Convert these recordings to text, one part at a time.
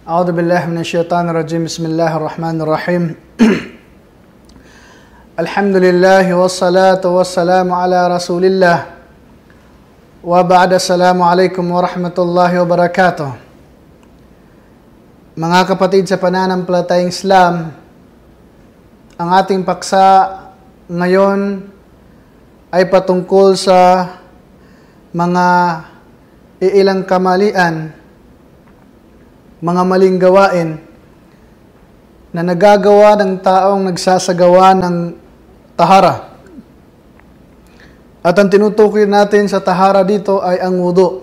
أعوذ بالله من الشيطان الرجيم بسم الله الرحمن الرحيم الحمد لله والصلاة والسلام على رسول الله وبعد السلام عليكم ورحمة الله وبركاته. Mga kapatid sa pananampalatayang Islam, ang ating paksa ngayon ay patungkol sa mga iilang kamalian, mga maling gawain na nagagawa ng taong nagsasagawa ng tahara. At ang tinutukoy natin sa tahara dito ay ang wudu.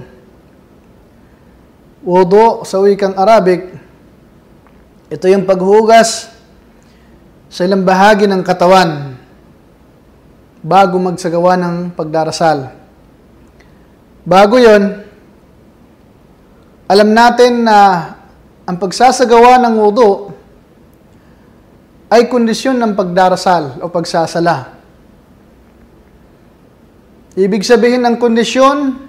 Wudu sa wikang Arabic, ito yung paghugas sa ilang bahagi ng katawan bago magsagawa ng pagdarasal. Bago yon, alam natin na ang pagsasagawa ng wudu ay kondisyon ng pagdarasal o pagsasala. Ibig sabihin ng kondisyon,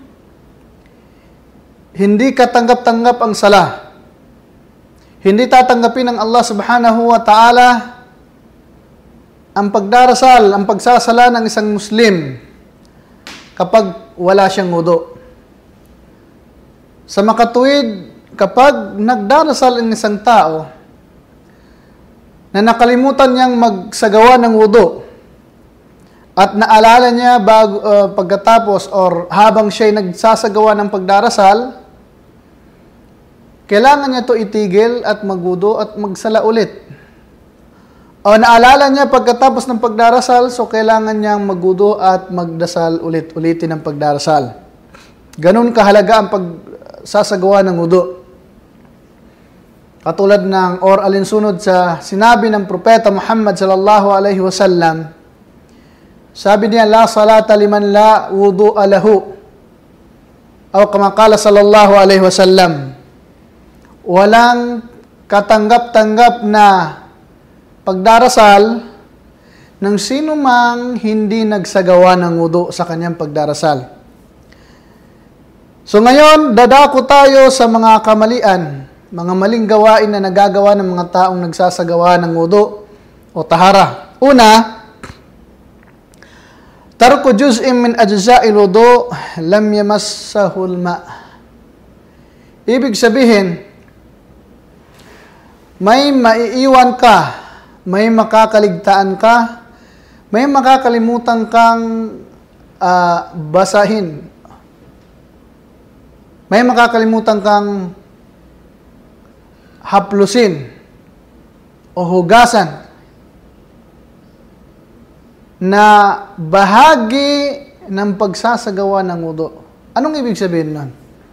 hindi katanggap-tanggap ang sala. Hindi tatanggapin ng Allah subhanahu wa ta'ala ang pagdarasal, ang pagsasala ng isang Muslim kapag wala siyang wudu. Sa makatuwid, kapag nagdarasal ang isang tao na nakalimutan niyang magsagawa ng wudu at naalala niya pagkatapos or habang siya'y nagsasagawa ng pagdarasal, kailangan niya ito itigil at magwudu at magsala ulit. O naalala niya pagkatapos ng pagdarasal, so kailangan niyang magwudu at magdasal ulitin ang pagdarasal. Ganun kahalaga ang pagsasagawa ng wudu. Katulad ng alinsunod sa sinabi ng Propeta Muhammad sallallahu alaihi wasallam, sabi niya, la salata liman la wudu'a lahu. O kama qala sallallahu alaihi wasallam, walang katanggap-tanggap na pagdarasal ng sino mang hindi nagsagawa ng wudu sa kanyang pagdarasal. So ngayon, dadako tayo sa mga kamalian, mga maling gawain na nagagawa ng mga taong nagsasagawa ng wudu o tahara. Una, tarku juz'in min ajza'il wudu lam yamassahul ma'. Ibig sabihin, may maiiwan ka, may makakaligtaan ka, may makakalimutan kang basahin, may makakalimutan kang haplusin o hugasan na bahagi ng pagsasagawa ng wudu. Anong ibig sabihin nun?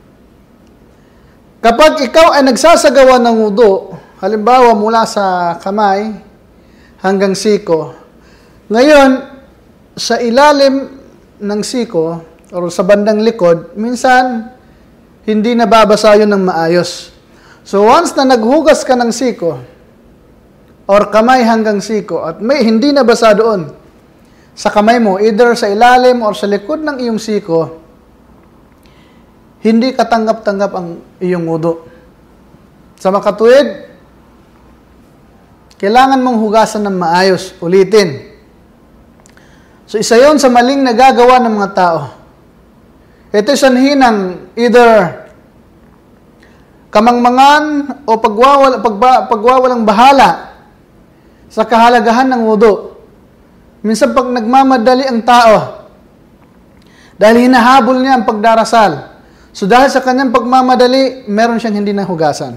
Kapag ikaw ay nagsasagawa ng wudu, halimbawa mula sa kamay hanggang siko, ngayon sa ilalim ng siko o sa bandang likod, minsan hindi nababasa yun ng maayos. So once na naghugas ka ng siko or kamay hanggang siko at may hindi nabasa doon sa kamay mo, either sa ilalim or sa likod ng iyong siko, hindi katanggap-tanggap ang iyong wudu. Sa makatuwid, kailangan mong hugasan ng maayos, ulitin. So isa yon sa maling nagagawa ng mga tao. Ito sanhi ng either kamangmangan o pagwawalang bahala sa kahalagahan ng wudu. Minsan pag nagmamadali ang tao, dahil hinahabol niya ang pagdarasal, so dahil sa kanyang pagmamadali, meron siyang hindi nahugasan.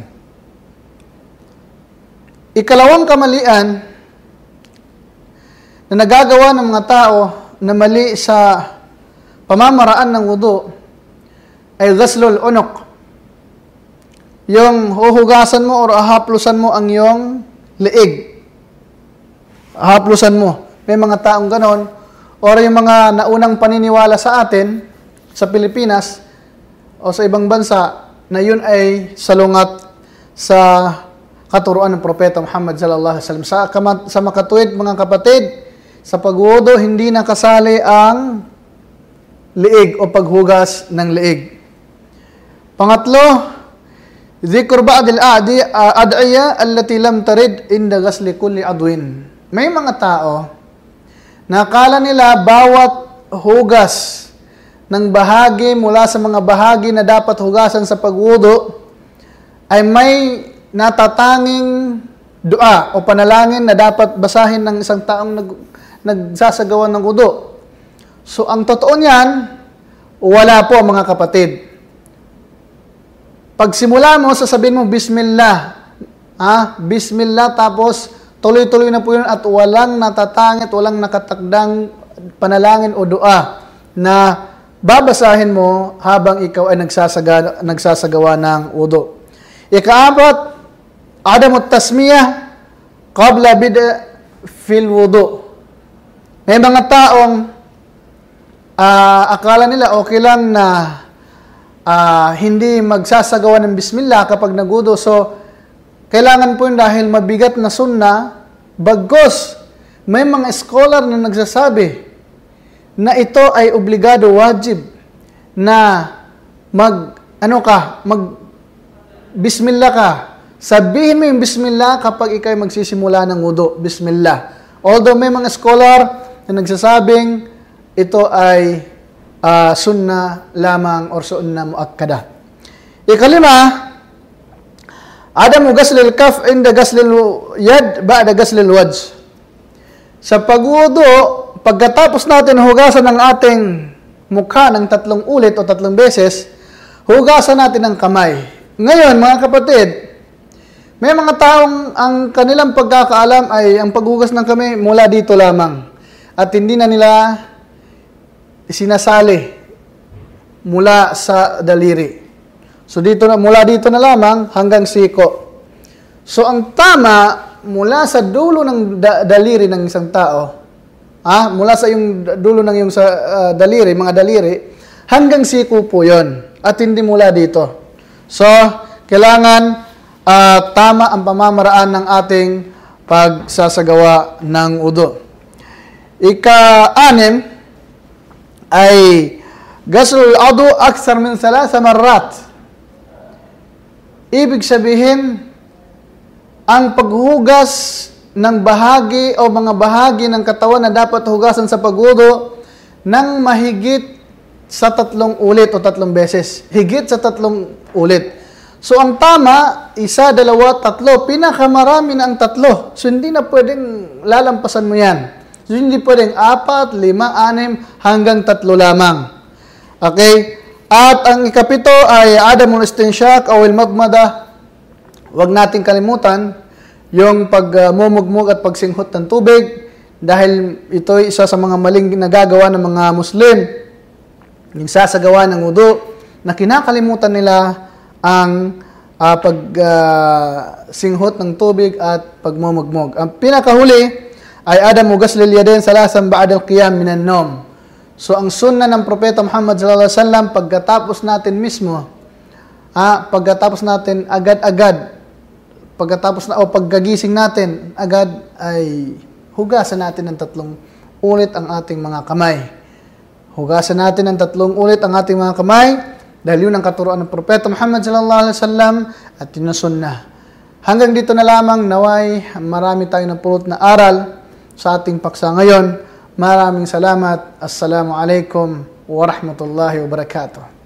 Ikalawang kamalian na nagagawa ng mga tao na mali sa pamamaraan ng wudu ay ghaslul unuq. Yung huhugasan mo o ahaplusan mo ang iyong leeg. Ahaplusan mo. May mga taong ganon. O yung mga naunang paniniwala sa atin, sa Pilipinas, o sa ibang bansa, na yun ay salungat sa katuruan ng Propeta Muhammad sallallahu alaihi wasallam. Sa makatuwid, mga kapatid, sa pagwudu, hindi nakasali ang leeg o paghugas ng leeg. Pangatlo, Dhikr ba'd al-ad'iya allati lam tarid inda ghasli kulli adwin. May mga tao na akala nila bawat hugas ng bahagi mula sa mga bahagi na dapat hugasan sa pagwudu ay may natatanging dua o panalangin na dapat basahin ng isang taong nagsasagawa ng wudu. So, ang totoo niyan, wala po mga kapatid. Pagsimula mo, sasabihin mo, Bismillah. Bismillah, tapos tuloy-tuloy na po yun at walang natatangit, walang nakatakdang panalangin o dua na babasahin mo habang ikaw ay nagsasagawa ng wudu. Ika-apat, Adamut tasmiyah qabla bida fil wudu. May mga taong akala nila okay lang na hindi magsasagawa ng bismillah kapag nagwudu. So, kailangan po yun dahil mabigat na sunna. Bagkus, may mga scholar na nagsasabi na ito ay obligado, wajib, na bismillah ka. Sabihin mo yung bismillah kapag ikaw magsisimula ng wudu. Bismillah. Although may mga scholar na nagsasabing ito ay sunnah lamang or sunnah muakkada. Ikalima, adamu ghaslil kaf inda ghaslil yad ba'da ghaslil wajh. Sa pagwudu, pagkatapos natin hugasan ng ating mukha ng 3 ulit o 3 beses, hugasan natin ang kamay. Ngayon, mga kapatid, may mga taong ang kanilang pagkakaalam ay ang paghugas ng kamay mula dito lamang. At hindi na nila sinasali mula sa daliri. So mula dito na lamang hanggang siko. So ang tama, mula sa dulo ng daliri ng isang tao, mula sa yung dulo ng yung daliri, mga daliri, hanggang siko po yon. At hindi mula dito. So, kailangan tama ang pamamaraan ng ating pagsasagawa ng wudu. Ika-6 ay ghaslul adu akthar min 3 marrat. Ibig sabihin, ang paghugas ng bahagi o mga bahagi ng katawan na dapat hugasan sa pagwudu ng mahigit sa 3 ulit o 3 beses. Higit sa 3 ulit. So, ang tama, 1, 2, 3. Pinakamarami na ang 3. So, hindi na pwedeng lalampasan mo yan. So, hindi pwedeng 4, 5, 6, hanggang 3 lamang. Okay? At ang ikapito ay adamul istinsyak o ilmadmada. Huwag nating kalimutan yung pagmumugmug at pagsinghot ng tubig dahil ito ay isa sa mga maling nagagawa ng mga Muslim. Yung sasagawa ng wudu na kinakalimutan nila ang pagsinghot ng tubig at pagmumugmog. Ang pinakahuli ay adamu ghaslil yadayn 3 ba'da al-qiyam minan nawm. So ang sunnah ng propeta Muhammad sallallahu alaihi wasallam pagkatapos natin mismo, pagkatapos natin agad-agad, pagkagising natin agad ay hugasan natin ng 3 ulit ang ating mga kamay. Hugasan natin ng 3 ulit ang ating mga kamay. Dahil yun ang katuruan ng propeta Muhammad sallallahu alaihi wasallam at yun ang sunnah. Hanggang dito na lamang, naway marami tayong napulot na aral sa ating paksa ngayon. Maraming salamat. Assalamu alaikum wa rahmatullahi wa barakatuh.